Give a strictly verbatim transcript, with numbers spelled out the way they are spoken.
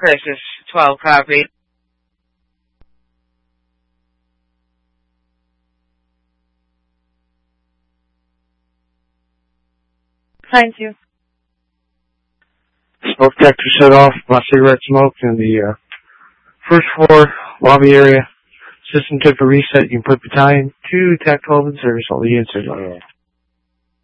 Crisis, twelve copy. Thank you. Smoke detector set off. My cigarette smoke in the uh, first floor lobby area. System took a reset. You can put battalion two, tactical in service. All the units are